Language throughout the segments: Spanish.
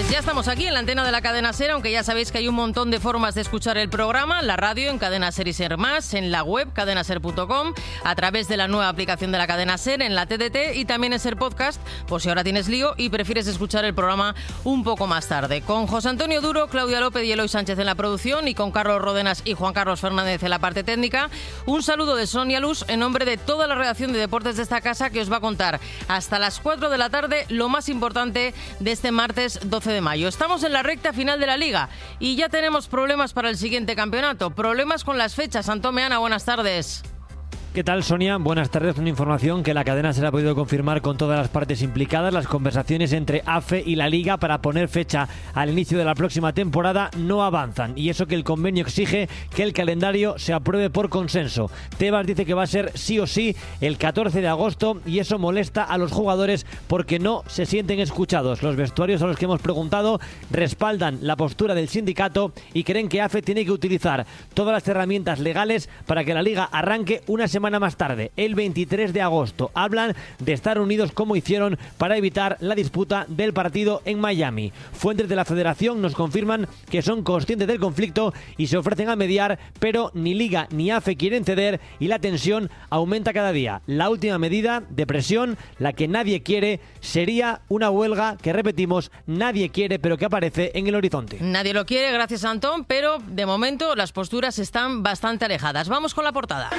Ya estamos aquí en la antena de la cadena SER, aunque ya sabéis que hay un montón de formas de escuchar el programa, la radio en Cadena SER y SER Más, en la web cadenaser.com, a través de la nueva aplicación de la cadena SER, en la TDT y también en SER Podcast, por si ahora tienes lío y prefieres escuchar el programa un poco más tarde. Con José Antonio Duro, Claudia López y Eloy Sánchez en la producción y con Carlos Ródenas y Juan Carlos Fernández en la parte técnica. Un saludo de Sonia Luz en nombre de toda la redacción de deportes de esta casa, que os va a contar hasta las 4 de la tarde lo más importante de este martes 12 de mayo. Estamos en la recta final de la Liga y ya tenemos problemas para el siguiente campeonato. Problemas con las fechas. Antón Meana, buenas tardes. ¿Qué tal, Sonia? Buenas tardes. Una información que la cadena se la ha podido confirmar con todas las partes implicadas. Las conversaciones entre AFE y la Liga para poner fecha al inicio de la próxima temporada no avanzan. Y eso que el convenio exige que el calendario se apruebe por consenso. Tebas dice que va a ser sí o sí el 14 de agosto y eso molesta a los jugadores porque no se sienten escuchados. Los vestuarios a los que hemos preguntado respaldan la postura del sindicato y creen que AFE tiene que utilizar todas las herramientas legales para que la Liga arranque una semana más tarde, el 23 de agosto. Hablan de estar unidos como hicieron para evitar la disputa del partido en Miami. Fuentes de la federación nos confirman que son conscientes del conflicto y se ofrecen a mediar, pero ni Liga ni AFE quieren ceder y la tensión aumenta cada día. La última medida de presión, la que nadie quiere, sería una huelga que, repetimos, nadie quiere, pero que aparece en el horizonte. Nadie lo quiere, gracias Antón, pero de momento las posturas están bastante alejadas. Vamos con la portada.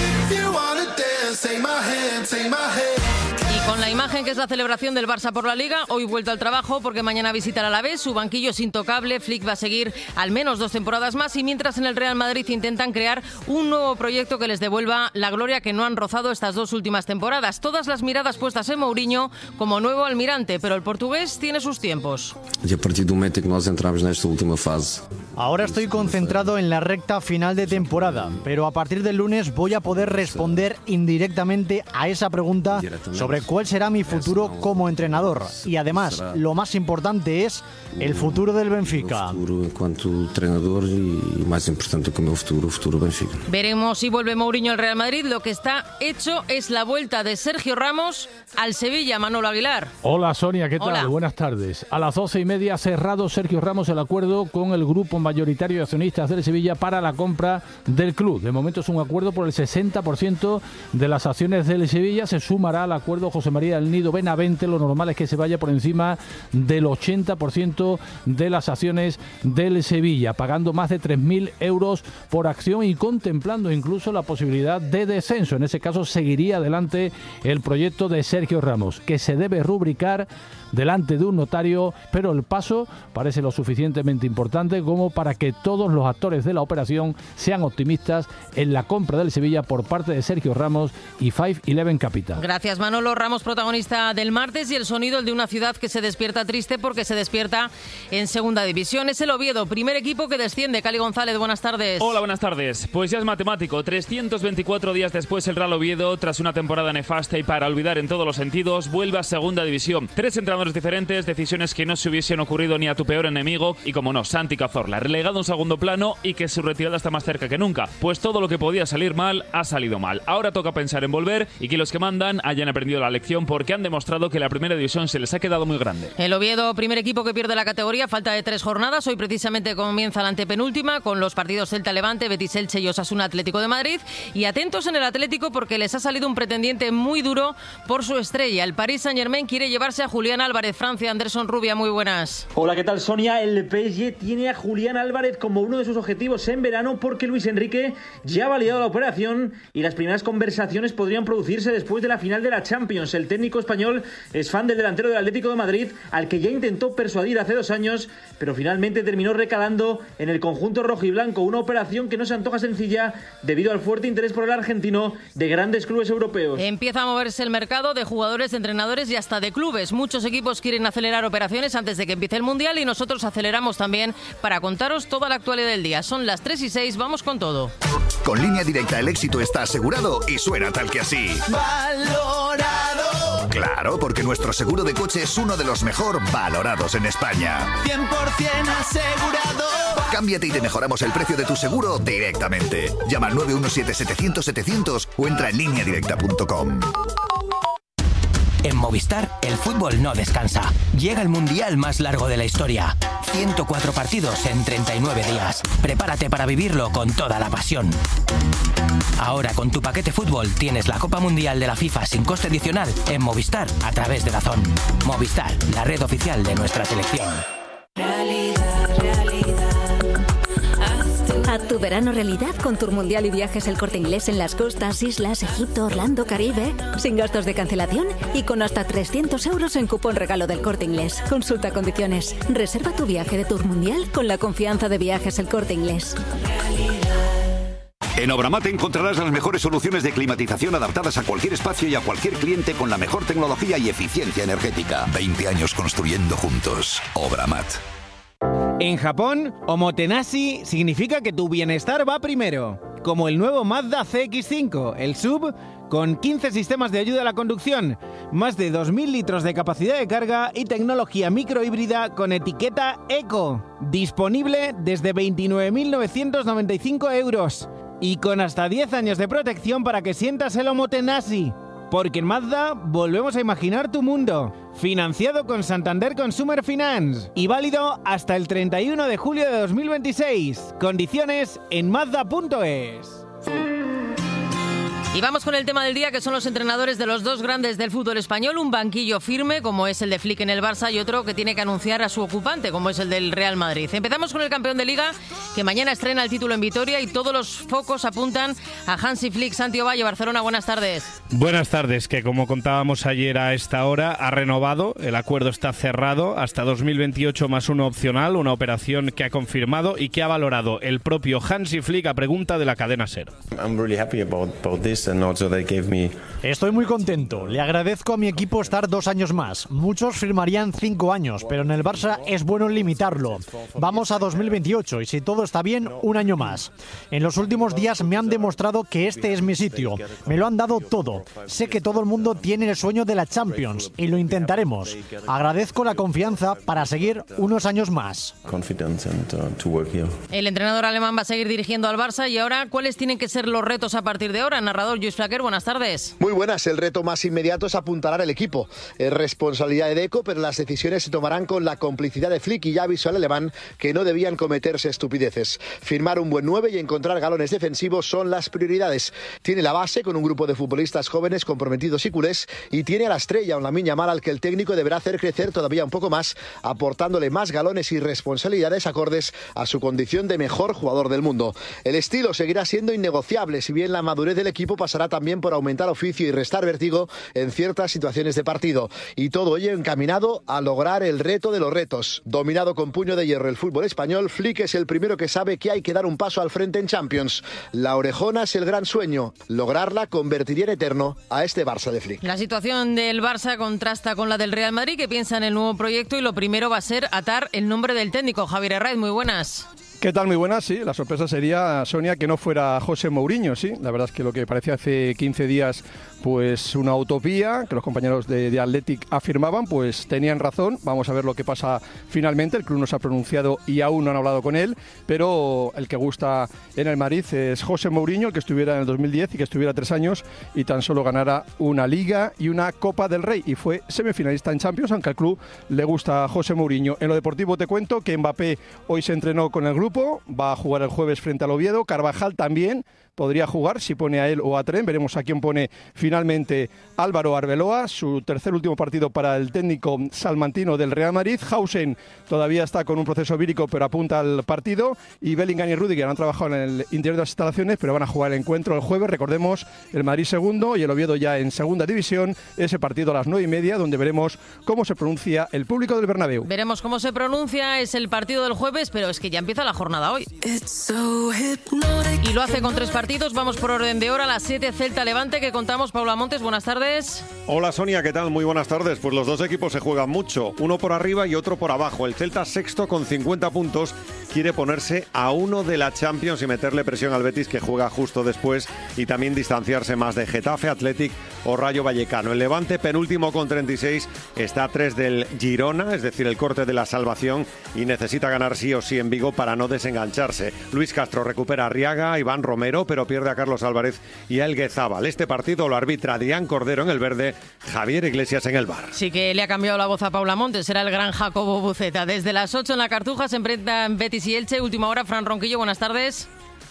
Y con la imagen que es la celebración del Barça por la Liga, hoy vuelto al trabajo porque mañana visita al Alavés, su banquillo es intocable, Flick va a seguir al menos 2 temporadas más y mientras en el Real Madrid intentan crear un nuevo proyecto que les devuelva la gloria que no han rozado estas 2 últimas temporadas. Todas las miradas puestas en Mourinho como nuevo almirante, pero el portugués tiene sus tiempos. Y a partir del momento en que nos entramos en esta última fase. Ahora estoy concentrado en la recta final de temporada, pero a partir del lunes voy a poder responder indirectamente a esa pregunta sobre cuál será mi futuro como entrenador. Y además, lo más importante es el futuro del Benfica. El futuro en cuanto entrenador y más importante que el futuro Benfica. Veremos si vuelve Mourinho al Real Madrid. Lo que está hecho es la vuelta de Sergio Ramos al Sevilla. Manolo Aguilar. Hola Sonia, ¿qué tal? Hola. Buenas tardes. A las 12:30 ha cerrado Sergio Ramos el acuerdo con el grupo mayoritario de accionistas del Sevilla para la compra del club. De momento es un acuerdo por el 60% de las acciones del Sevilla. Se sumará al acuerdo José María del Nido Benavente. Lo normal es que se vaya por encima del 80% de las acciones del Sevilla, pagando más de 3.000 euros por acción y contemplando incluso la posibilidad de descenso. En ese caso seguiría adelante el proyecto de Sergio Ramos, que se debe rubricar delante de un notario, pero el paso parece lo suficientemente importante como para que todos los actores de la operación sean optimistas en la compra del Sevilla por parte de Sergio Ramos y 5-11 Capital. Gracias, Manolo. Ramos, protagonista del martes, y el sonido, el de una ciudad que se despierta triste porque se despierta en segunda división. Es el Oviedo, primer equipo que desciende. Cali González, buenas tardes. Hola, buenas tardes. Pues ya es matemático. 324 días después, el Real Oviedo, tras una temporada nefasta y para olvidar en todos los sentidos, vuelve a segunda división. 3 entrenadores diferentes, decisiones que no se hubiesen ocurrido ni a tu peor enemigo y, como no, Santi Cazorla, relegado a un segundo plano y que su retirada está más cerca que nunca. Pues todo lo que podía salir mal, ha salido mal. Ahora toca pensar en volver y que los que mandan hayan aprendido la lección porque han demostrado que la primera división se les ha quedado muy grande. El Oviedo, primer equipo que pierde la categoría, falta de 3 jornadas. Hoy precisamente comienza la antepenúltima con los partidos Celta Levante, Betis Elche y Osasuna Atlético de Madrid. Y atentos en el Atlético porque les ha salido un pretendiente muy duro por su estrella. El Paris Saint-Germain quiere llevarse a Julián Álvarez. Francia, Anderson Rubia, muy buenas. Hola, ¿qué tal, Sonia? El PSG tiene a Julián Álvarez como uno de sus objetivos en verano porque Luis Enrique ya ha validado la operación y las primeras conversaciones podrían producirse después de la final de la Champions. El técnico español es fan del delantero del Atlético de Madrid, al que ya intentó persuadir hace 2 años, pero finalmente terminó recalando en el conjunto rojiblanco. Una operación que no se antoja sencilla debido al fuerte interés por el argentino de grandes clubes europeos. Empieza a moverse el mercado de jugadores, de entrenadores y hasta de clubes. Muchos equipos quieren acelerar operaciones antes de que empiece el Mundial y nosotros aceleramos también para contaros toda la actualidad del día. Son las 3:06, vamos con todo. Con Línea Directa el éxito está asegurado y suena tal que así. ¡Valorado! Claro, porque nuestro seguro de coche es uno de los mejor valorados en España. 100% asegurado. Cámbiate y te mejoramos el precio de tu seguro directamente. Llama al 917-700-700 o entra en lineadirecta.com. En Movistar, el fútbol no descansa. Llega el mundial más largo de la historia. 104 partidos en 39 días. Prepárate para vivirlo con toda la pasión. Ahora con tu paquete fútbol tienes la Copa Mundial de la FIFA sin coste adicional en Movistar a través de DAZN. Movistar, la red oficial de nuestra selección. Haz tu verano realidad con Tour Mundial y Viajes El Corte Inglés en las costas, islas, Egipto, Orlando, Caribe. Sin gastos de cancelación y con hasta 300 euros en cupón regalo del Corte Inglés. Consulta condiciones. Reserva tu viaje de Tour Mundial con la confianza de Viajes El Corte Inglés. En Obramat encontrarás las mejores soluciones de climatización adaptadas a cualquier espacio y a cualquier cliente con la mejor tecnología y eficiencia energética. 20 años construyendo juntos. Obramat. En Japón, omotenashi significa que tu bienestar va primero. Como el nuevo Mazda CX-5, el SUV, con 15 sistemas de ayuda a la conducción, más de 2.000 litros de capacidad de carga y tecnología microhíbrida con etiqueta Eco. Disponible desde 29.995 euros. Y con hasta 10 años de protección para que sientas el omotenashi. Porque en Mazda volvemos a imaginar tu mundo. Financiado con Santander Consumer Finance. Y válido hasta el 31 de julio de 2026. Condiciones en Mazda.es. Y vamos con el tema del día, que son los entrenadores de los dos grandes del fútbol español. Un banquillo firme, como es el de Flick en el Barça, y otro que tiene que anunciar a su ocupante, como es el del Real Madrid. Empezamos con el campeón de Liga, que mañana estrena el título en Vitoria, y todos los focos apuntan a Hansi Flick. Santi Ovalle, Barcelona, buenas tardes. Buenas tardes, que como contábamos ayer a esta hora, ha renovado, el acuerdo está cerrado hasta 2028 más uno opcional, una operación que ha confirmado y que ha valorado el propio Hansi Flick a pregunta de la cadena SER. I'm really happy about this. Estoy muy contento. Le agradezco a mi equipo estar 2 años más. Muchos firmarían 5 años, pero en el Barça es bueno limitarlo. Vamos a 2028 y si todo está bien, 1 año más. En los últimos días me han demostrado que este es mi sitio. Me lo han dado todo. Sé que todo el mundo tiene el sueño de la Champions y lo intentaremos. Agradezco la confianza para seguir unos años más. El entrenador alemán va a seguir dirigiendo al Barça, y ahora, ¿cuáles tienen que ser los retos a partir de ahora? Narrador Lluís Flaquer, buenas tardes. Muy buenas. El reto más inmediato es apuntalar el equipo. Es responsabilidad de Deco, pero las decisiones se tomarán con la complicidad de Flick, y ya avisó al alemán que no debían cometerse estupideces. Firmar un buen 9 y encontrar galones defensivos son las prioridades. Tiene la base con un grupo de futbolistas jóvenes comprometidos y culés, y tiene a la estrella, un Lamine Yamal, al que el técnico deberá hacer crecer todavía un poco más, aportándole más galones y responsabilidades acordes a su condición de mejor jugador del mundo. El estilo seguirá siendo innegociable, si bien la madurez del equipo pasará también por aumentar oficio y restar vértigo en ciertas situaciones de partido. Y todo ello encaminado a lograr el reto de los retos. Dominado con puño de hierro el fútbol español, Flick es el primero que sabe que hay que dar un paso al frente en Champions. La orejona es el gran sueño. Lograrla convertiría en eterno a este Barça de Flick. La situación del Barça contrasta con la del Real Madrid, que piensa en el nuevo proyecto, y lo primero va a ser atar el nombre del técnico. Javier Herraiz, muy buenas. ¿Qué tal? Muy buenas, sí. La sorpresa sería, Sonia, que no fuera José Mourinho, sí. La verdad es que lo que parecía hace 15 días, pues una utopía, que los compañeros de Athletic afirmaban, pues tenían razón. Vamos a ver lo que pasa finalmente. El club no se ha pronunciado y aún no han hablado con él, pero el que gusta en el Madrid es José Mourinho, el que estuviera en el 2010 y que estuviera 3 años y tan solo ganara una Liga y una Copa del Rey, y fue semifinalista en Champions, aunque al club le gusta José Mourinho. En lo deportivo te cuento que Mbappé hoy se entrenó con el grupo, va a jugar el jueves frente al Oviedo. Carvajal también podría jugar, si pone a él o a Tren. Veremos a quién pone finalmente Álvaro Arbeloa, su tercer último partido para el técnico salmantino del Real Madrid. Hausen todavía está con un proceso vírico, pero apunta al partido, y Bellingham y Rüdiger han trabajado en el interior de las instalaciones, pero van a jugar el encuentro el jueves. Recordemos, el Madrid segundo y el Oviedo ya en segunda división. Ese partido a las 9:30, donde veremos cómo se pronuncia el público del Bernabéu. Veremos cómo se pronuncia. Es el partido del jueves, pero es que ya empieza la jornada hoy. Y lo hace con 3 partidos. Vamos por orden de hora. A las 7, Celta Levante, que contamos. Paula Montes, buenas tardes. Hola Sonia, ¿qué tal? Muy buenas tardes. Pues los dos equipos se juegan mucho, uno por arriba y otro por abajo. El Celta, sexto con 50 puntos, quiere ponerse a 1 de la Champions y meterle presión al Betis, que juega justo después, y también distanciarse más de Getafe, Athletic o Rayo Vallecano. El Levante, penúltimo con 36, está a 3 del Girona, es decir, el corte de la salvación, y necesita ganar sí o sí en Vigo para no desengancharse. Luis Castro recupera a Arriaga, Iván Romero, pero pierde a Carlos Álvarez y a Elguezábal. Este partido lo arbitra Adrián Cordero en el verde, Javier Iglesias en el VAR. Sí que le ha cambiado la voz a Paula Montes, será el gran Jacobo Buceta. Desde las 8 en la Cartuja se enfrentan Betis y Elche. Última hora, Fran Ronquillo, buenas tardes.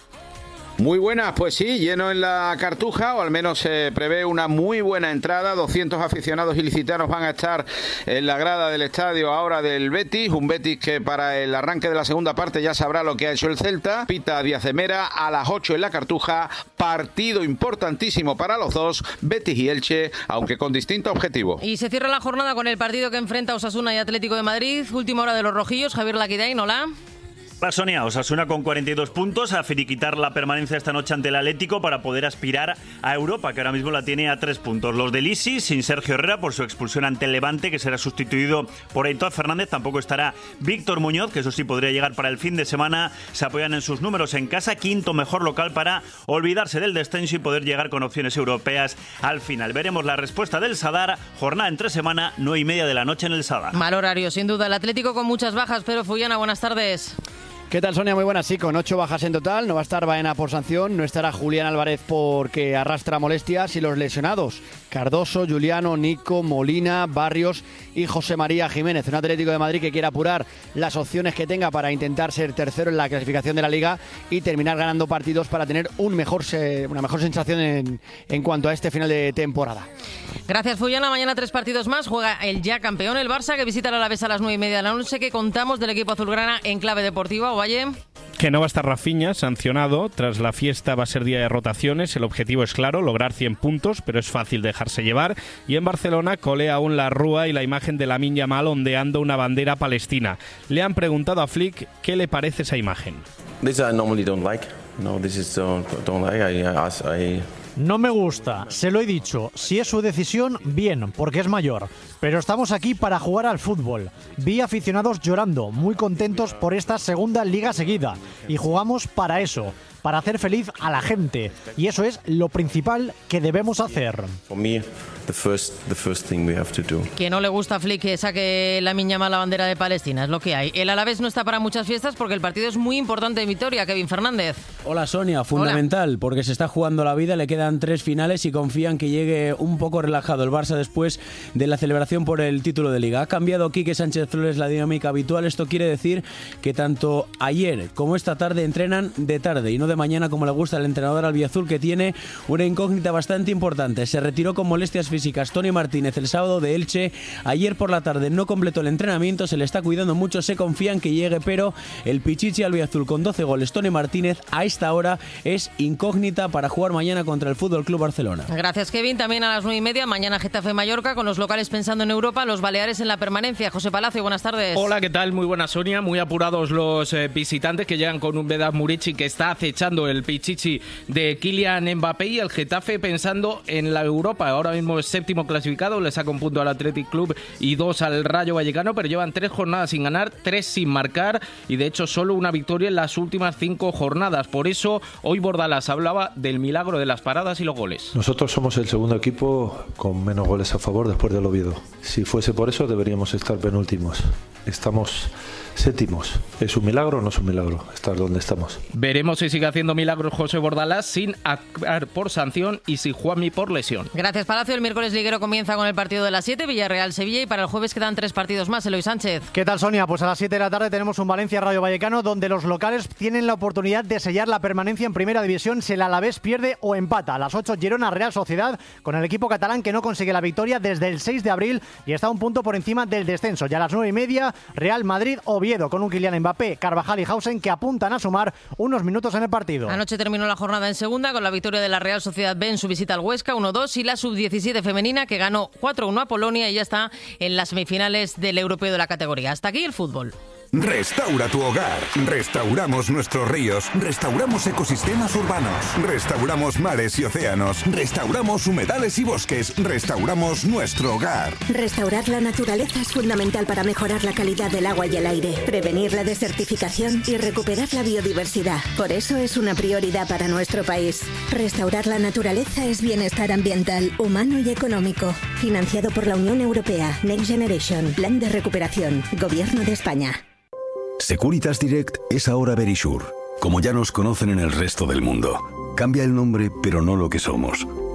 Muy buenas, pues sí, lleno en la Cartuja, o al menos se prevé una muy buena entrada. 200 aficionados ilicitanos van a estar en la grada del estadio ahora del Betis, un Betis que para el arranque de la segunda parte ya sabrá lo que ha hecho el Celta. Pita Díaz de Mera a las 8 en la Cartuja, partido importantísimo para los dos, Betis y Elche, aunque con distinto objetivo. Y se cierra la jornada con el partido que enfrenta Osasuna y Atlético de Madrid. Última hora de los rojillos, Javier Laquidain, hola. Hola Sonia, Osasuna con 42 puntos a finiquitar la permanencia esta noche ante el Atlético para poder aspirar a Europa, que ahora mismo la tiene a 3 puntos. Los del Isi, sin Sergio Herrera por su expulsión ante el Levante, que será sustituido por Aitor Fernández. Tampoco estará Víctor Muñoz, que eso sí podría llegar para el fin de semana. Se apoyan en sus números en casa, quinto mejor local para olvidarse del descenso y poder llegar con opciones europeas al final. Veremos la respuesta del Sadar, jornada entre semana, 9:30 de la noche en el Sadar. Mal horario, sin duda. El Atlético con muchas bajas, pero Fullana, buenas tardes. ¿Qué tal, Sonia? Muy buenas, sí, con 8 bajas en total. No va a estar Baena por sanción, no estará Julián Álvarez porque arrastra molestias y los lesionados: Cardoso, Juliano, Nico, Molina, Barrios y José María Jiménez. Un Atlético de Madrid que quiere apurar las opciones que tenga para intentar ser tercero en la clasificación de la Liga y terminar ganando partidos para tener una mejor sensación en cuanto a este final de temporada. Gracias, Fullana. Mañana 3 partidos más. Juega el ya campeón, el Barça, que visita el Alavés a las 9:30 de la noche. ¿Qué contamos del equipo azulgrana en clave deportiva? Ovalle. Que no va a estar Rafinha, sancionado. Tras la fiesta va a ser día de rotaciones. El objetivo es claro, lograr 100 puntos, pero es fácil dejarse llevar. Y en Barcelona colea aún la rúa y la imagen de Lamine Yamal ondeando una bandera palestina. Le han preguntado a Flick qué le parece esa imagen. This I normally don't like. No, this is don't like. No me gusta, se lo he dicho. Si es su decisión, bien, porque es mayor. Pero estamos aquí para jugar al fútbol. Vi aficionados llorando, muy contentos por esta segunda liga seguida. Y jugamos para eso, para hacer feliz a la gente. Y eso es lo principal que debemos hacer. For me, the first thing we have to do. Que no le gusta a Flick que saque Lamine Yamal la bandera de Palestina, es lo que hay. El Alavés no está para muchas fiestas porque el partido es muy importante en Vitoria. Kevin Fernández. Hola Sonia, fundamental. Hola. Porque se está jugando la vida, le quedan 3 finales y confían que llegue un poco relajado el Barça después de la celebración por el título de Liga. Ha cambiado Quique Sánchez Flores la dinámica habitual. Esto quiere decir que tanto ayer como esta tarde entrenan de tarde y no de mañana como le gusta al entrenador albiazul, que tiene una incógnita bastante importante. Se retiró con molestias físicas Tony Martínez el sábado de Elche. Ayer por la tarde no completó el entrenamiento, se le está cuidando mucho, se confía en que llegue, pero el pichichi albiazul con 12 goles, Tony Martínez, a esta hora es incógnita para jugar mañana contra el Fútbol Club Barcelona. Gracias, Kevin. También a las 9:30, mañana Getafe-Mallorca, con los locales pensando en Europa, los Baleares en la permanencia. José Palacio, buenas tardes. Hola, ¿qué tal? Muy buena, Sonia. Muy apurados los visitantes que llegan con un Vedat Murici que está acechando el pichichi de Kylian Mbappé, y el Getafe pensando en la Europa. Ahora mismo es séptimo clasificado, le saca un punto al Athletic Club y 2 al Rayo Vallecano, pero llevan 3 jornadas sin ganar, 3 sin marcar y de hecho solo una victoria en las últimas 5 jornadas. Por eso hoy Bordalás hablaba del milagro de las paradas y los goles. Nosotros somos el segundo equipo con menos goles a favor después del Oviedo. Si fuese por eso deberíamos estar penúltimos. Estamos séptimos. ¿Es un milagro o no es un milagro estar donde estamos? Veremos si sigue haciendo milagros José Bordalás sin actuar por sanción y si Juanmi por lesión. Gracias, Palacio. El miércoles liguero comienza con el partido de las 7, Villarreal-Sevilla, y para el jueves quedan 3 partidos más. Eloy Sánchez. ¿Qué tal, Sonia? Pues a las 7 de la tarde tenemos un Valencia-Rayo Vallecano, donde los locales tienen la oportunidad de sellar la permanencia en Primera División si el Alavés pierde o empata. A las 8, Girona-Real Sociedad, con el equipo catalán que no consigue la victoria desde el 6 de abril y está un punto por encima del descenso. Y a las 9:30, Real Madrid-Oviedo, con un Kylian Mbappé, Carvajal y Hausen que apuntan a sumar unos minutos en el partido. Anoche terminó la jornada en segunda con la victoria de la Real Sociedad B en su visita al Huesca, 1-2, y la sub-17 femenina que ganó 4-1 a Polonia y ya está en las semifinales del europeo de la categoría. Hasta aquí el fútbol. Restaura tu hogar. Restauramos nuestros ríos. Restauramos ecosistemas urbanos. Restauramos mares y océanos. Restauramos humedales y bosques. Restauramos nuestro hogar. Restaurar la naturaleza es fundamental para mejorar la calidad del agua y el aire, prevenir la desertificación y recuperar la biodiversidad. Por eso es una prioridad para nuestro país. Restaurar la naturaleza es bienestar ambiental, humano y económico. Financiado por la Unión Europea. Next Generation. Plan de recuperación. Gobierno de España. Securitas Direct es ahora Verisure, como ya nos conocen en el resto del mundo. Cambia el nombre, pero no lo que somos.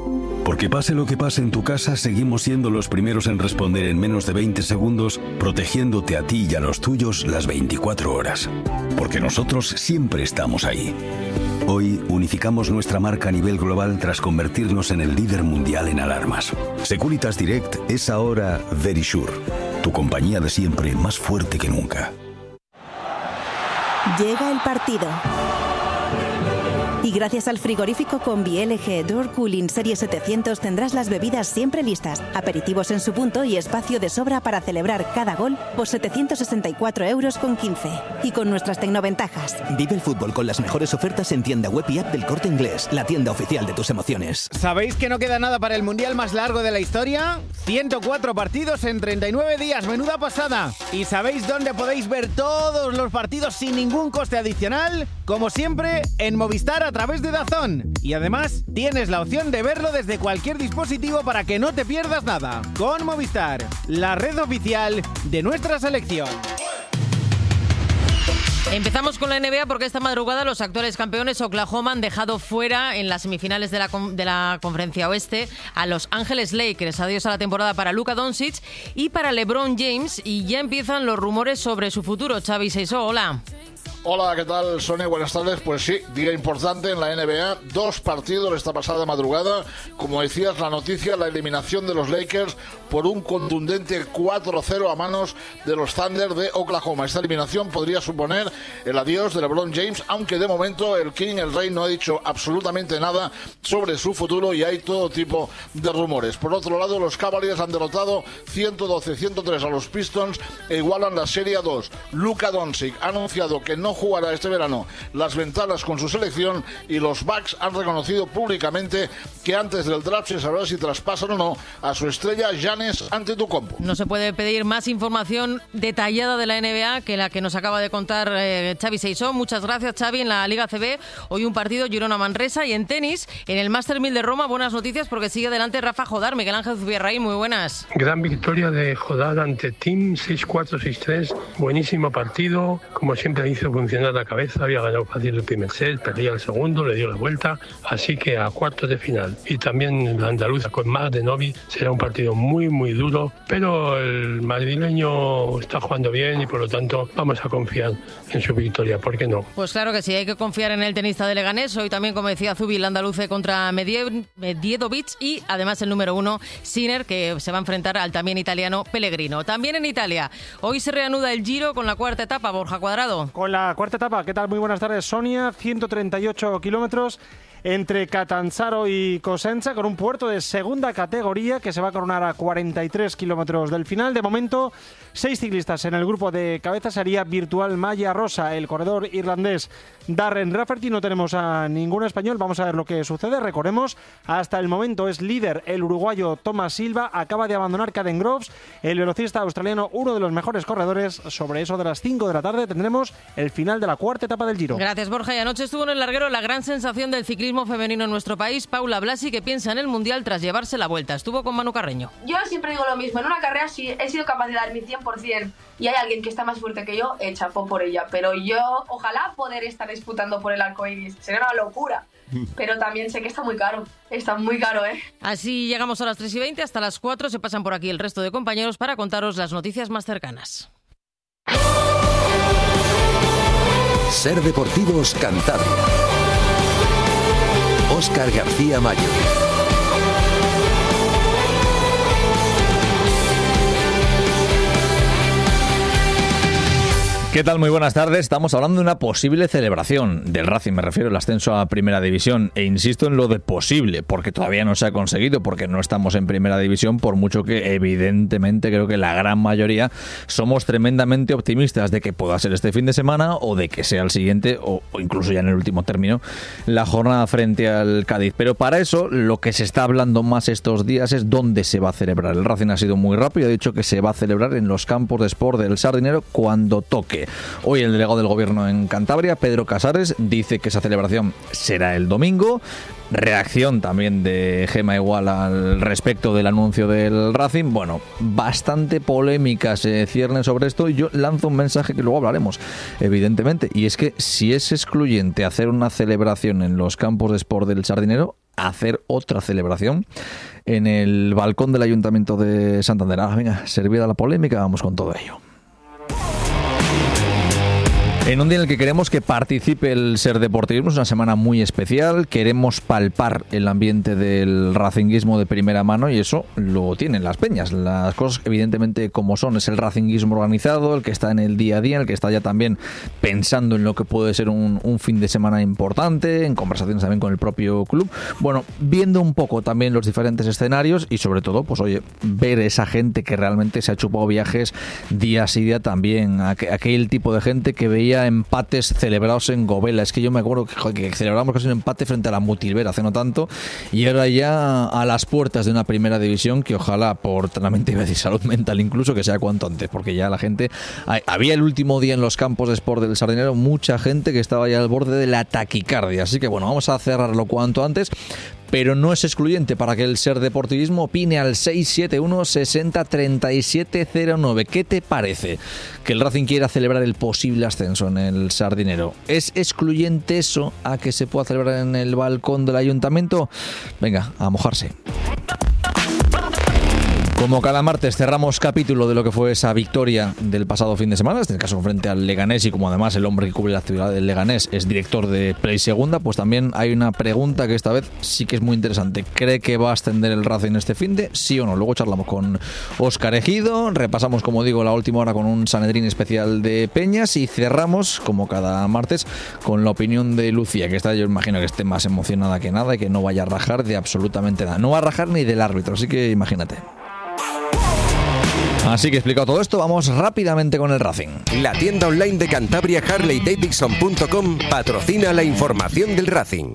Porque pase lo que pase en tu casa, seguimos siendo los primeros en responder en menos de 20 segundos, protegiéndote a ti y a los tuyos las 24 horas. Porque nosotros siempre estamos ahí. Hoy unificamos nuestra marca a nivel global tras convertirnos en el líder mundial en alarmas. Securitas Direct es ahora Verisure, tu compañía de siempre más fuerte que nunca. Llega el partido. Y gracias al frigorífico Combi LG Door Cooling Serie 700 tendrás las bebidas siempre listas, aperitivos en su punto y espacio de sobra para celebrar cada gol por 764,15 €. Y con nuestras tecnoventajas. Vive el fútbol con las mejores ofertas en tienda web y app del Corte Inglés, la tienda oficial de tus emociones. ¿Sabéis que no queda nada para el mundial más largo de la historia? 104 partidos en 39 días, menuda pasada. ¿Y sabéis dónde podéis ver todos los partidos sin ningún coste adicional? Como siempre, en Movistar a través de DAZN. Y además, tienes la opción de verlo desde cualquier dispositivo para que no te pierdas nada. Con Movistar, la red oficial de nuestra selección. Empezamos con la NBA porque esta madrugada los actuales campeones Oklahoma han dejado fuera en las semifinales de la Conferencia Oeste a Los Ángeles Lakers. Adiós a la temporada para Luka Doncic y para LeBron James, y ya empiezan los rumores sobre su futuro. Xavi Seisó, hola. Hola, ¿qué tal, Sonia? Buenas tardes. Pues sí, día importante en la NBA. 2 partidos esta pasada madrugada. Como decías, la noticia, la eliminación de los Lakers por un contundente 4-0 a manos de los Thunder de Oklahoma. Esta eliminación podría suponer el adiós de LeBron James, aunque de momento el King, el Rey, no ha dicho absolutamente nada sobre su futuro y hay todo tipo de rumores. Por otro lado, los Cavaliers han derrotado 112-103 a los Pistons e igualan la Serie a 2. Luka Doncic ha anunciado que no jugará este verano las ventanas con su selección y los Bucks han reconocido públicamente que antes del draft se sabrá si traspasan o no a su estrella Giannis Antetokounmpo. No se puede pedir más información detallada de la NBA que la que nos acaba de contar Xavi Seisó. Muchas gracias, Xavi. En la Liga CB hoy un partido Girona-Manresa, y en tenis, en el Master 1000 de Roma, buenas noticias porque sigue adelante Rafa Jodar. Miguel Ángel Zubierraín, muy buenas. Gran victoria de Jodar ante Tim, 6-4, 6-3. Buenísimo partido. Como siempre hizo funcionar la cabeza, había ganado fácil el primer set, perdía el segundo, le dio la vuelta, así que a cuartos de final. Y también la andaluza con Mladenovic será un partido muy duro, pero el madrileño está jugando bien y por lo tanto vamos a confiar en su victoria, ¿por qué no? Pues claro que sí, hay que confiar en el tenista de Leganés. Hoy también, como decía Zubi, el andaluce contra Medjedovic y además el número 1, Sinner, que se va a enfrentar al también italiano Pellegrino. También en Italia, hoy se reanuda el Giro con la cuarta etapa, Borja Cuadrado. Con la cuarta etapa, ¿qué tal? Muy buenas tardes, Sonia. 138 kilómetros entre Catanzaro y Cosenza, con un puerto de segunda categoría que se va a coronar a 43 kilómetros del final. De momento, 6 ciclistas en el grupo de cabeza. Sería virtual Malla Rosa, el corredor irlandés Darren Rafferty. No tenemos a ningún español. Vamos a ver lo que sucede. Recordemos, hasta el momento es líder el uruguayo Thomas Silva. Acaba de abandonar Caden Groves, el velocista australiano, uno de los mejores corredores. Sobre eso de las 5 de la tarde tendremos el final de la cuarta etapa del Giro. Gracias, Borja. Y anoche estuvo en el larguero la gran sensación del ciclismo femenino en nuestro país, Paula Blasi, que piensa en el Mundial tras llevarse la vuelta. Estuvo con Manu Carreño. Yo siempre digo lo mismo, en una carrera sí he sido capaz de dar mi 100% y hay alguien que está más fuerte que yo, chapó por ella, pero yo ojalá poder estar disputando por el arco iris, sería una locura. Pero también sé que está muy caro, ¿eh? Así llegamos a las 3:20, hasta las 4 se pasan por aquí el resto de compañeros para contaros las noticias más cercanas. Ser Deportivos Cantabria. Óscar García Mayo. ¿Qué tal? Muy buenas tardes. Estamos hablando de una posible celebración del Racing, me refiero al ascenso a Primera División, e insisto en lo de posible, porque todavía no se ha conseguido, porque no estamos en Primera División, por mucho que evidentemente creo que la gran mayoría somos tremendamente optimistas de que pueda ser este fin de semana o de que sea el siguiente o incluso ya en el último término la jornada frente al Cádiz. Pero para eso lo que se está hablando más estos días es dónde se va a celebrar. El Racing ha sido muy rápido, ha dicho que se va a celebrar en los campos de Sport del Sardinero cuando toque. Hoy el delegado del gobierno en Cantabria, Pedro Casares, dice que esa celebración será el domingo. Reacción también de Gema Igual al respecto del anuncio del Racing. Bueno, bastante polémica se cierne sobre esto y yo lanzo un mensaje que luego hablaremos, evidentemente, y es que si es excluyente hacer una celebración en los campos de Sport del Sardinero, hacer otra celebración en el balcón del Ayuntamiento de Santander. Venga, servida la polémica, vamos con todo ello. En un día en el que queremos que participe el Ser Deportivismo, es una semana muy especial, queremos palpar el ambiente del racinguismo de primera mano y eso lo tienen las peñas. Las cosas evidentemente como son, es el racinguismo organizado, el que está en el día a día, el que está ya también pensando en lo que puede ser un fin de semana importante, en conversaciones también con el propio club. Bueno, viendo un poco también los diferentes escenarios y sobre todo, pues oye, ver esa gente que realmente se ha chupado viajes día sí día también, aquel tipo de gente que veía empates celebrados en Govela. Es que yo me acuerdo que celebramos casi un empate frente a la Mutilvera hace no tanto y ahora ya a las puertas de una primera división que ojalá por entrenamiento y salud mental incluso que sea cuanto antes, porque ya la gente, había el último día en los campos de Sport del Sardinero mucha gente que estaba ya al borde de la taquicardia, así que bueno, vamos a cerrarlo cuanto antes. Pero no es excluyente para que el Ser Deportivismo opine al 671 60 37 09. ¿Qué te parece que el Racing quiera celebrar el posible ascenso en el Sardinero? ¿Es excluyente eso a que se pueda celebrar en el balcón del Ayuntamiento? Venga, a mojarse. Como cada martes cerramos capítulo de lo que fue esa victoria del pasado fin de semana, en este caso frente al Leganés, y como además el hombre que cubre la actividad del Leganés es director de Play Segunda, pues también hay una pregunta que esta vez sí que es muy interesante. ¿Cree que va a ascender el Racing este finde? ¿Sí o no? Luego charlamos con Óscar Ejido, repasamos, como digo, la última hora con un Sanedrín especial de Peñas y cerramos, como cada martes, con la opinión de Lucía, que está, yo imagino que esté más emocionada que nada y que no vaya a rajar de absolutamente nada. No va a rajar ni del árbitro, así que imagínate. Así que explicado todo esto, vamos rápidamente con el Racing. La tienda online de Cantabria, HarleyDavidson.com, patrocina la información del Racing.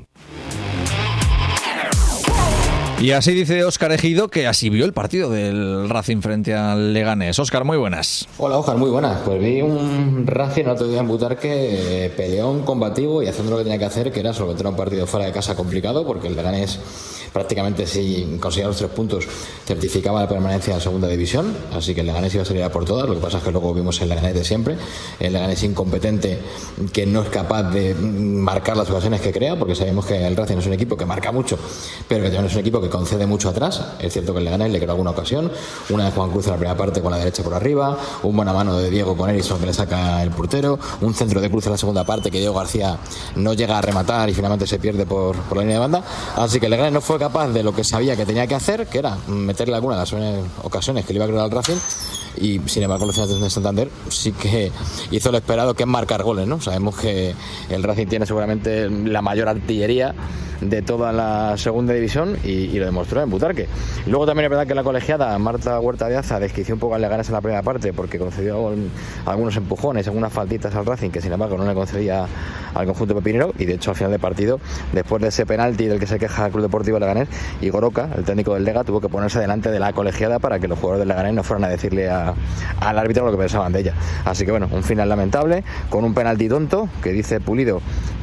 Y así dice Óscar Ejido, que así vio el partido del Racing frente al Leganés. Óscar, muy buenas. Hola, Óscar, muy buenas. Pues vi un Racing el otro día en Butarque peleón, combativo y haciendo lo que tenía que hacer, que era solventar un partido fuera de casa complicado, porque el Leganés prácticamente si conseguía los 3 puntos certificaba la permanencia en segunda división, así que el Leganés iba a salir a por todas. Lo que pasa es que luego vimos el Leganés de siempre, el Leganés incompetente que no es capaz de marcar las ocasiones que crea, porque sabemos que el Racing es un equipo que marca mucho, pero que también es un equipo que concede mucho atrás. Es cierto que el Leganés le creó alguna ocasión, una de Juan Cruz en la primera parte con la derecha por arriba, un buena mano de Diego con Erickson que le saca el portero, un centro de Cruz en la segunda parte que Diego García no llega a rematar y finalmente se pierde por la línea de banda. Así que el Leganés no fue capaz de lo que sabía que tenía que hacer, que era meterle alguna de las ocasiones que le iba a crear al Racing, y sin embargo los finales de Santander sí que hizo lo esperado, que es marcar goles, ¿no? Sabemos que el Racing tiene seguramente la mayor artillería de toda la segunda división y lo demostró en Butarque. Luego también es verdad que la colegiada Marta Huerta de Aza desquició un poco al Leganés en la primera parte porque concedió algunos empujones, algunas faltitas al Racing que sin embargo no le concedía al conjunto pepinero, y de hecho al final del partido, después de ese penalti del que se queja el Club Deportivo Leganés, Igor Oca, el técnico del Lega, tuvo que ponerse delante de la colegiada para que los jugadores del Leganés no fueran a decirle al árbitro lo que pensaban de ella. Así que bueno, un final lamentable con un penalti tonto que dice Pulido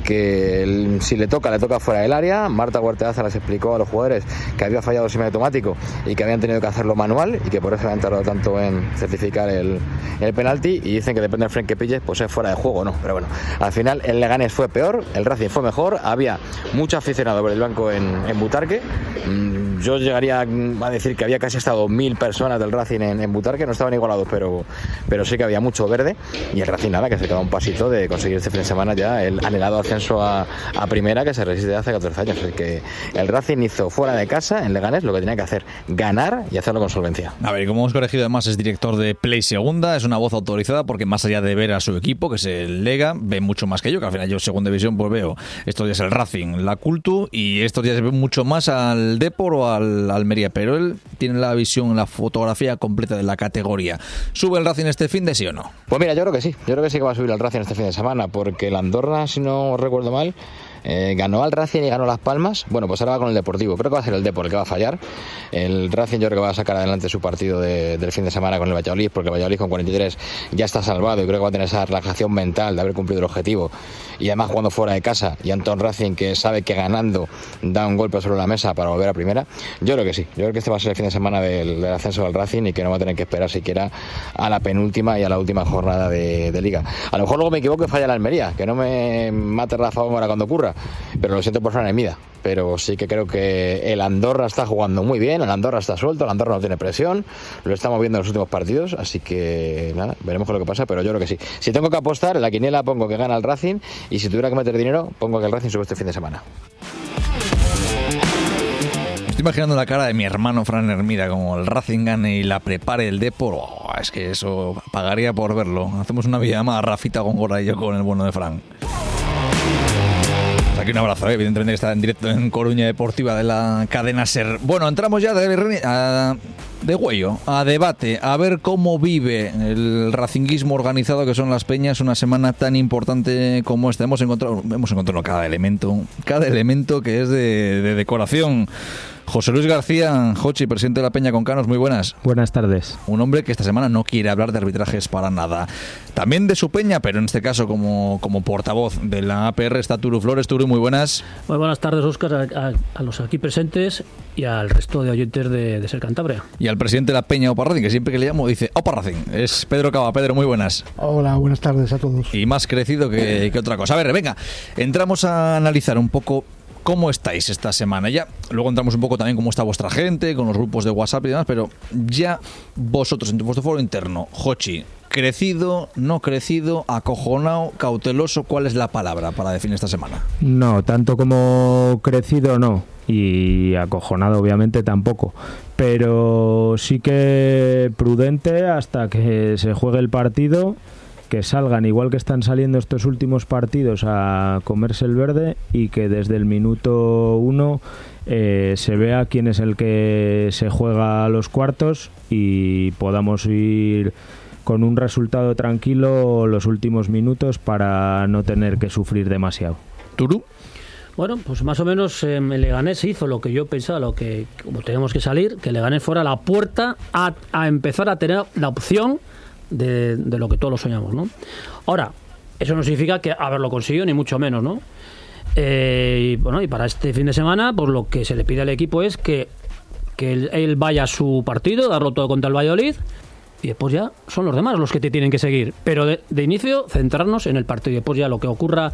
que si le toca fuera del área. Marta Huerteaza les explicó a los jugadores que había fallado semiautomático y que habían tenido que hacerlo manual y que por eso habían tardado tanto en certificar el penalti, y dicen que depende del frente que pilles, pues es fuera de juego, ¿no? Pero bueno, al final el Leganés fue peor, el Racing fue mejor, había mucho aficionado por el blanco en Butarque. Yo llegaría a decir que había casi estado 1000 personas del Racing en Butarque, no estaban igualados, pero sí que había mucho verde, y el Racing nada, que se quedó un pasito de conseguir este fin de semana ya el anhelado ascenso a primera, que se resiste hace 14 años. Así que el Racing hizo fuera de casa en Leganés lo que tenía que hacer, ganar y hacerlo con solvencia. A ver, como hemos corregido, además es director de Play Segunda, es una voz autorizada porque más allá de ver a su equipo, que es el Lega, ve mucho más que yo, que al final yo segunda división pues veo estos días el Racing, la Cultu, y estos días ve mucho más al Depor o al Almería, pero él tiene la visión, la fotografía completa de la categoría. ¿Sube el Racing este fin de sí o no? Pues mira, yo creo que sí que va a subir el Racing este fin de semana, porque el Andorra, si no recuerdo mal, ganó al Racing y ganó Las Palmas. Bueno, pues ahora va con el Deportivo. Creo que va a ser el Depor el que va a fallar. El Racing yo creo que va a sacar adelante su partido del fin de semana con el Valladolid, porque el Valladolid con 43 ya está salvado y creo que va a tener esa relajación mental de haber cumplido el objetivo, y además jugando fuera de casa, y Antón Racing, que sabe que ganando da un golpe sobre la mesa para volver a primera. Yo creo que sí, yo creo que este va a ser el fin de semana del ascenso del Racing, y que no va a tener que esperar siquiera a la penúltima y a la última jornada de Liga. A lo mejor luego me equivoco y falla la Almería, que no me mate Rafa Gómez cuando ocurra, ahora. Pero lo siento por Fran Hermida. Pero sí que creo que el Andorra está jugando muy bien, el Andorra está suelto, el Andorra no tiene presión, lo estamos viendo en los últimos partidos, así que nada, veremos qué es lo que pasa, pero yo creo que sí. Si tengo que apostar, en la quiniela pongo que gana el Racing, y si tuviera que meter dinero, pongo que el Racing sube este fin de semana. Estoy imaginando la cara de mi hermano Fran Hermida, como el Racing gane y la prepare el Depor. Es que eso pagaría por verlo. Hacemos una videollamada a Rafita Góngora y yo con el bueno de Fran. Aquí un abrazo, evidentemente está en directo en Coruña Deportiva de la cadena SER. Bueno, entramos ya de huello, a debate, a ver cómo vive el racinguismo organizado que son las peñas, una semana tan importante como esta. Hemos encontrado cada elemento que es de decoración. José Luis García, Jochi, presidente de la Peña Concanos, muy buenas. Buenas tardes. Un hombre que esta semana no quiere hablar de arbitrajes para nada. También de su peña, pero en este caso como portavoz de la APR está Turu Flores. Turu, muy buenas. Muy buenas tardes, Óscar, a los aquí presentes y al resto de oyentes de Ser Cantabria. Y al presidente de la Peña Opa Racing, que siempre que le llamo dice Opa Racing. Es Pedro Cava. Pedro, muy buenas. Hola, buenas tardes a todos. Y más crecido que otra cosa. A ver, venga, entramos a analizar un poco cómo estáis esta semana. Ya luego entramos un poco también cómo está vuestra gente, con los grupos de WhatsApp y demás, pero ya vosotros, en vuestro foro interno, Jochi, crecido, no crecido, acojonado, cauteloso, ¿cuál es la palabra para definir esta semana? No, tanto como crecido no, y acojonado obviamente tampoco, pero sí que prudente hasta que se juegue el partido, que salgan igual que están saliendo estos últimos partidos a comerse el verde y que desde el minuto 1 se vea quién es el que se juega a los cuartos y podamos ir con un resultado tranquilo los últimos minutos para no tener que sufrir demasiado. ¿Turu? Bueno, pues más o menos el Leganés hizo lo que yo pensaba, lo que como tenemos que salir, que el Leganés fuera la puerta a empezar a tener la opción de lo que todos lo soñamos, ¿no? Ahora, eso no significa que haberlo conseguido, ni mucho menos, ¿no? Y para este fin de semana, pues lo que se le pide al equipo es que él vaya a su partido, darlo todo contra el Valladolid, y después ya son los demás los que te tienen que seguir. Pero de inicio, centrarnos en el partido, y después ya lo que ocurra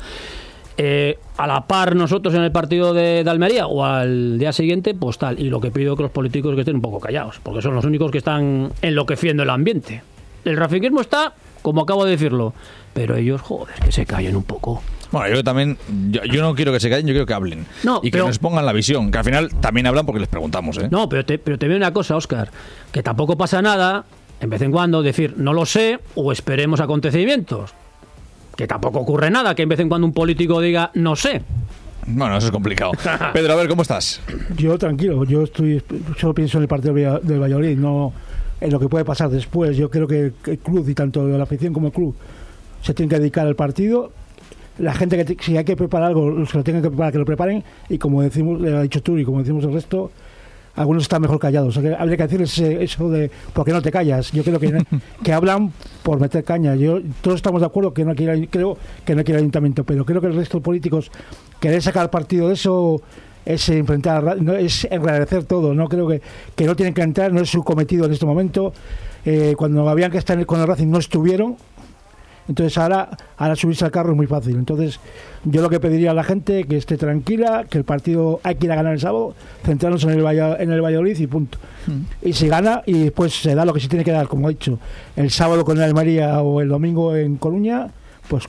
a la par nosotros en el partido de Almería o al día siguiente, pues tal. Y lo que pido es que los políticos que estén un poco callados, porque son los únicos que están enloqueciendo el ambiente. El racinguismo está, como acabo de decirlo, pero ellos, joder, que se callen un poco. Bueno, yo no quiero que se callen, yo quiero que hablen. No, y que nos pongan la visión, que al final también hablan porque les preguntamos, ¿eh? No, pero te veo una cosa, Óscar, que tampoco pasa nada, en vez en cuando, decir no lo sé o esperemos acontecimientos. Que tampoco ocurre nada, que en vez en cuando un político diga no sé. Bueno, eso es complicado. Pedro, a ver, ¿cómo estás? Yo tranquilo, solo pienso en el partido del Valladolid, no en lo que puede pasar después. Yo creo que el club, y tanto la afición como el club, se tienen que dedicar al partido. La gente que si hay que preparar algo, los que lo tengan que preparar, que lo preparen, y como decimos, le ha dicho tú y como decimos el resto, algunos están mejor callados. O sea, que habría que decirles eso de ¿por qué no te callas? Yo creo que hablan por meter caña. Todos estamos de acuerdo que no quiere el ayuntamiento, pero creo que el resto de políticos querer sacar partido de eso es enfrentar, es enrarecer todo. No creo que no tienen que entrar, no es su cometido en este momento. Cuando habían que estar con el Racing no estuvieron. Entonces ahora subirse al carro es muy fácil. Entonces yo lo que pediría a la gente que esté tranquila, que el partido hay que ir a ganar el sábado, centrarnos en el Valladolid y punto. Y se gana y después se da lo que se tiene que dar, como he dicho, el sábado con el Almería o el domingo en Coruña. Pues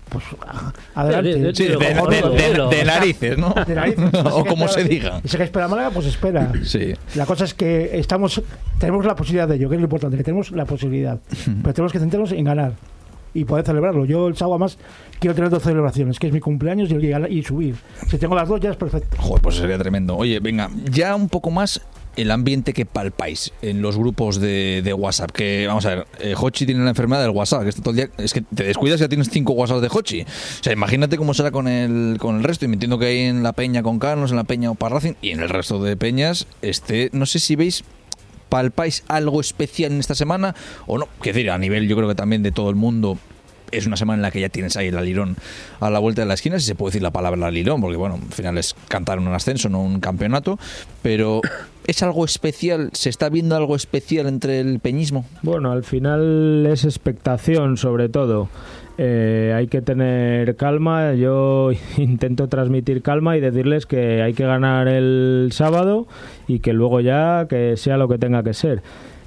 adelante. Sí, de narices, ¿no? De narices. O como se diga. Y si que espera Málaga, pues espera. Sí. La cosa es que tenemos la posibilidad de ello, que es lo importante, que tenemos la posibilidad. Pero tenemos que centrarnos en ganar y poder celebrarlo. Yo el sábado además quiero tener 2 celebraciones, que es mi cumpleaños y subir. Si tengo las 2 ya es perfecto. Joder, pues sería tremendo. Oye, venga, ya un poco más el ambiente que palpáis en los grupos de WhatsApp. Que, vamos a ver, Jochi tiene la enfermedad del WhatsApp, que está todo el día, es que te descuidas y ya tienes 5 WhatsApp de Jochi. O sea, imagínate cómo será con el resto. Y me entiendo que hay en la Peña con Carlos, en la Peña Opa Racing y en el resto de peñas, no sé si veis, palpáis algo especial en esta semana o no. Quiero decir, a nivel yo creo que también de todo el mundo, es una semana en la que ya tienes ahí el alirón a la vuelta de la esquina, si se puede decir la palabra alirón, porque bueno, al final es cantar un ascenso, no un campeonato, pero ¿es algo especial? ¿Se está viendo algo especial entre el peñismo? Bueno, al final es expectación sobre todo. Hay que tener calma. Yo intento transmitir calma y decirles que hay que ganar el sábado y que luego ya que sea lo que tenga que ser.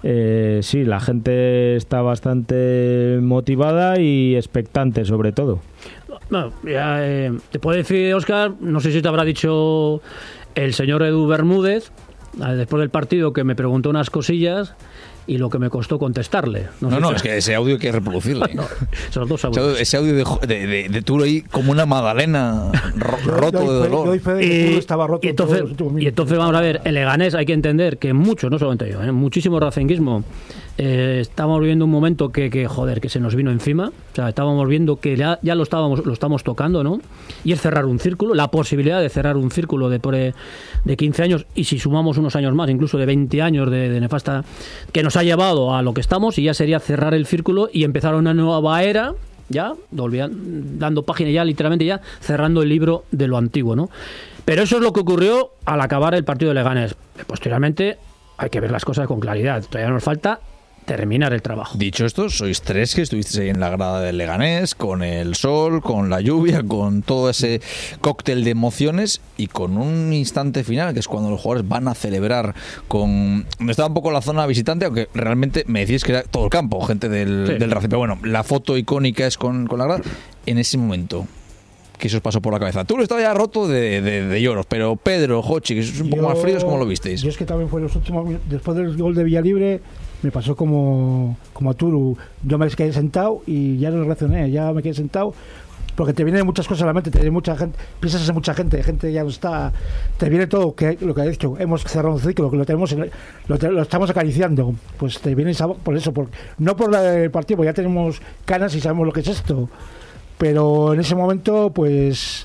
Sí, la gente está bastante motivada y expectante sobre todo. Bueno, ya, te puedo decir, Óscar, no sé si te habrá dicho el señor Edu Bermúdez después del partido, que me preguntó unas cosillas y lo que me costó contestarle. No, es que ese audio hay que reproducirle. No, son los dos audios. Ese audio de Turo ahí como una magdalena roto de dolor. Y entonces vamos a ver, el Leganés hay que entender que mucho, no solamente yo, muchísimo racinguismo. Estamos viviendo un momento que se nos vino encima. O sea, estábamos viendo que ya lo estamos tocando, ¿no? Y es cerrar un círculo, la posibilidad de cerrar un círculo de 15 años, y si sumamos unos años más, incluso de 20 años de nefasta, que nos ha llevado a lo que estamos, y ya sería cerrar el círculo y empezar una nueva era, ya dando página, ya literalmente ya cerrando el libro de lo antiguo, ¿no? Pero eso es lo que ocurrió al acabar el partido de Leganés. Posteriormente hay que ver las cosas con claridad. Todavía nos falta terminar el trabajo. Dicho esto, sois tres que estuvisteis ahí en la grada del Leganés, con el sol, con la lluvia, con todo ese cóctel de emociones y con un instante final, que es cuando los jugadores van a celebrar donde estaba un poco la zona visitante, aunque realmente me decís que era todo el campo, gente del Racing. Pero bueno, la foto icónica es con la grada. En ese momento, ¿qué se os pasó por la cabeza? Tú lo estabas ya roto de lloros, pero Pedro, Jochi, que es un poco más fríos, ¿cómo lo visteis? Yo es que también fue los últimos, después del gol de Villalibre, me pasó como a Turu. Yo me quedé sentado y ya no reaccioné, ya me quedé sentado, porque te vienen muchas cosas a la mente, te viene mucha gente, piensas en mucha gente ya no está, te viene todo, que lo que he dicho, hemos cerrado un ciclo, que lo estamos acariciando, pues te viene por eso, no por el partido, porque ya tenemos canas y sabemos lo que es esto, pero en ese momento pues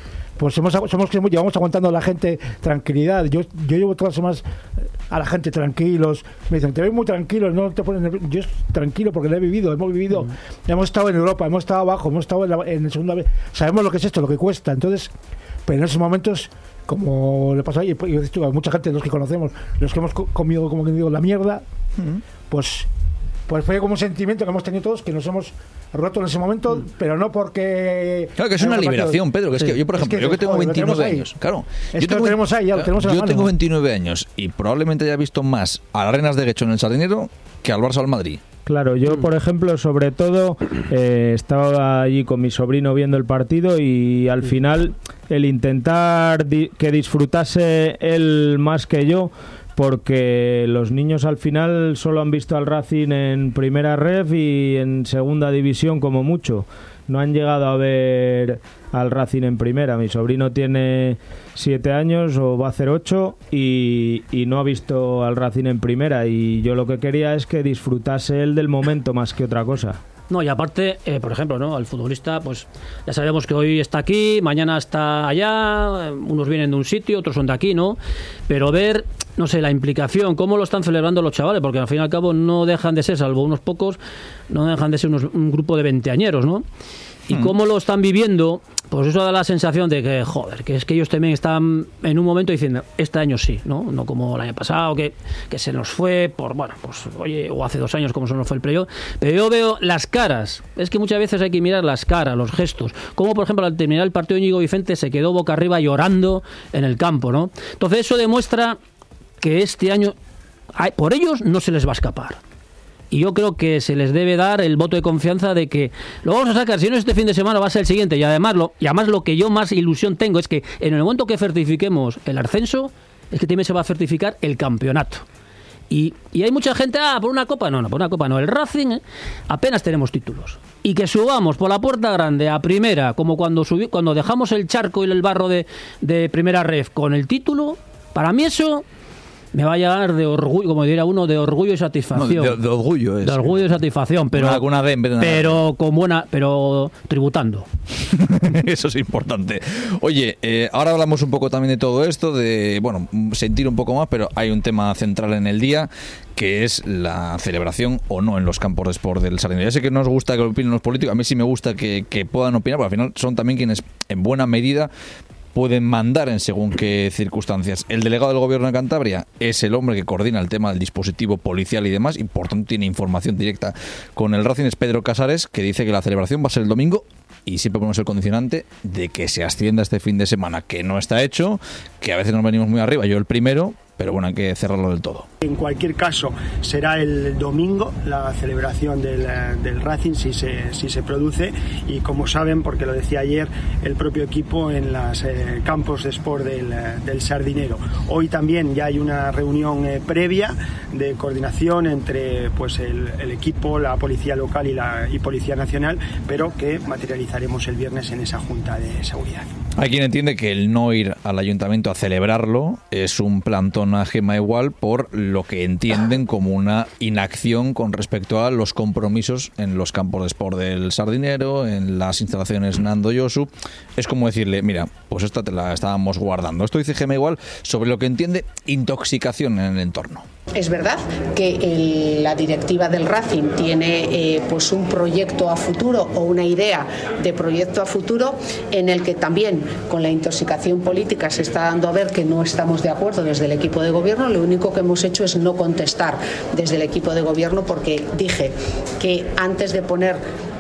llevamos aguantando a la gente tranquilidad. Yo llevo todas las semanas a la gente tranquilos. Me dicen, te ves muy tranquilo, no te pones nervioso. Yo tranquilo porque lo he vivido, hemos estado en Europa, hemos estado abajo, hemos estado en el segunda vez. Sabemos lo que es esto, lo que cuesta. Entonces, pero en esos momentos, como le pasó ahí, yo he dicho a mucha gente, los que conocemos, los que hemos comido, como que digo, la mierda, pues fue como un sentimiento que hemos tenido todos, que nos hemos roto en ese momento, pero no porque... Claro, que es una liberación, Pedro, que es que yo, por ejemplo, yo que tengo 29 años, claro, yo tengo 29 años y probablemente haya visto más a las Renas de Guecho en el Sardinero que al Barça o al Madrid. Claro, yo por ejemplo, sobre todo, estaba allí con mi sobrino viendo el partido y al final el intentar que disfrutase él más que yo, porque los niños al final solo han visto al Racing en primera ref y en segunda división como mucho. No han llegado a ver al Racing en primera. Mi sobrino tiene 7 años o va a hacer 8 y no ha visto al Racing en primera, y yo lo que quería es que disfrutase él del momento más que otra cosa. No, y aparte, por ejemplo, ¿no? Al futbolista, pues ya sabemos que hoy está aquí, mañana está allá, unos vienen de un sitio, otros son de aquí, ¿no? Pero ver, no sé, la implicación, cómo lo están celebrando los chavales, porque al fin y al cabo no dejan de ser, salvo unos pocos, no dejan de ser un grupo de veinteañeros, ¿no? Y cómo lo están viviendo, pues eso da la sensación de que, joder, que es que ellos también están en un momento diciendo, este año sí, ¿no? No como el año pasado, que se nos fue por, bueno, pues oye, o hace 2 años como se nos fue el playoff. Pero yo veo las caras, es que muchas veces hay que mirar las caras, los gestos. Como por ejemplo al terminar el partido Íñigo Vicente se quedó boca arriba llorando en el campo, ¿no? Entonces eso demuestra que este año por ellos no se les va a escapar. Y yo creo que se les debe dar el voto de confianza de que lo vamos a sacar, si no es este fin de semana va a ser el siguiente. Y además lo que yo más ilusión tengo es que en el momento que certifiquemos el ascenso, es que también se va a certificar el campeonato. Y hay mucha gente, por una copa no, por una copa no. El Racing, apenas tenemos títulos. Y que subamos por la puerta grande a primera, como cuando dejamos el charco y el barro de primera ref con el título, para mí eso me va a llegar de orgullo, como diría uno, de orgullo y satisfacción. No, de orgullo es. De orgullo y satisfacción, pero alguna D en vez de pero con buena, pero tributando. Eso es importante. Oye, ahora hablamos un poco también de todo esto, de, bueno, sentir un poco más, pero hay un tema central en el día, que es la celebración o no en los campos de sport del Sardinero. Ya sé que no os gusta que opinen los políticos, a mí sí me gusta que puedan opinar, porque al final son también quienes en buena medida pueden mandar en según qué circunstancias. El delegado del Gobierno de Cantabria es el hombre que coordina el tema del dispositivo policial y demás, y por tanto tiene información directa con el Racing. Es Pedro Casares, que dice que la celebración va a ser el domingo, y siempre ponemos el condicionante de que se ascienda este fin de semana, que no está hecho, que a veces nos venimos muy arriba, yo el primero, pero bueno, hay que cerrarlo del todo. En cualquier caso, será el domingo la celebración del Racing, si se produce, y como saben, porque lo decía ayer el propio equipo en los campos de sport del Sardinero. Hoy también ya hay una reunión previa de coordinación entre pues el equipo, la policía local y Policía Nacional, pero que materializaremos el viernes en esa junta de seguridad. Hay quien entiende que el no ir al ayuntamiento a celebrarlo es un plantón a Gema Igual por lo que entienden como una inacción con respecto a los compromisos en los campos de sport del Sardinero, en las instalaciones Nando Yosu. Es como decirle, mira, pues esta te la estábamos guardando. Esto dice Gema Igual sobre lo que entiende intoxicación en el entorno. Es verdad que la directiva del Racing tiene pues un proyecto a futuro o una idea de proyecto a futuro en el que también con la intoxicación política se está dando a ver que no estamos de acuerdo desde el equipo de gobierno. Lo único que hemos hecho es no contestar desde el equipo de gobierno, porque dije que antes de poner